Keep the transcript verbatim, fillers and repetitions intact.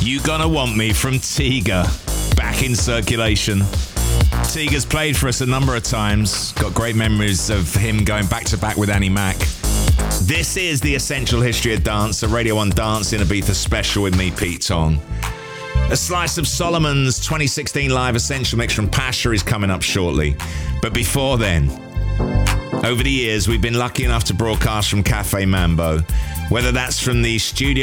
You Gonna Want Me from Tiga, back in circulation. Tiga's played for us a number of times. Got great memories of him going back to back with Annie Mac. This is the Essential History of Dance, a Radio one Dance in Ibiza special with me, Pete Tong. A slice of Solomon's twenty sixteen live Essential mix from Pasha is coming up shortly. But before then, over the years, we've been lucky enough to broadcast from Cafe Mambo, whether that's from the studio